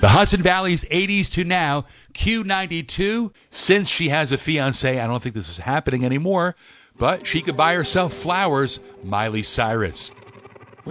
The Hudson Valley's 80s to now, Q92. Since she has a fiancé, I don't think this is happening anymore, but she could buy herself flowers, Miley Cyrus.